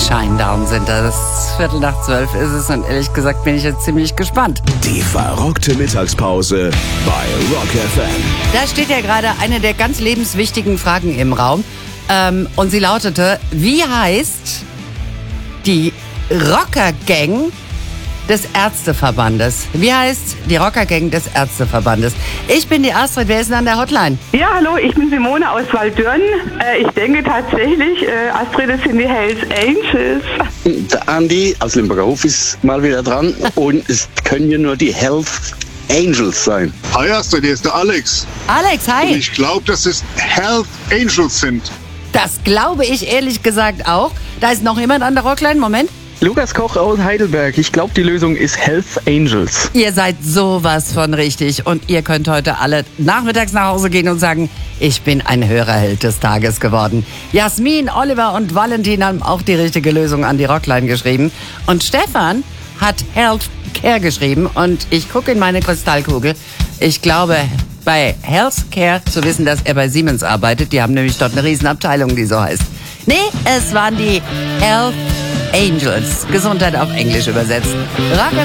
Shinedown sind das. 11:45 ist es und ehrlich gesagt bin ich jetzt ziemlich gespannt. Die verrockte Mittagspause bei Rock FM. Da steht ja gerade eine der ganz lebenswichtigen Fragen im Raum. Und sie lautete, wie heißt die Rockergang des Ärzteverbandes? Wie heißt die Rockergang des Ärzteverbandes? Ich bin die Astrid, wer ist denn an der Hotline? Ja, hallo, ich bin Simone aus Waldürn. Ich denke tatsächlich, Astrid, das sind die Hells Angels. Der Andi aus Limburger Hof ist mal wieder dran und es können ja nur die Hells Angels sein. Hi Astrid, hier ist der Alex. Alex, Und hi. ich glaube, dass es Health Angels sind. Das glaube ich ehrlich gesagt auch. Da ist noch jemand an der Rockline. Moment. Lukas Koch aus Heidelberg. Ich glaube, die Lösung ist Health Angels. Ihr seid sowas von richtig und ihr könnt heute alle nachmittags nach Hause gehen und sagen, ich bin ein Hörerheld des Tages geworden. Jasmin, Oliver und Valentin haben auch die richtige Lösung an die Rockline geschrieben. Und Stefan hat Health Care geschrieben und ich gucke in meine Kristallkugel. Ich glaube, bei Health Care zu wissen, dass er bei Siemens arbeitet. Die haben nämlich dort eine Riesenabteilung, die so heißt. Nee, es waren die Health Angels. Gesundheit auf Englisch übersetzt. Rock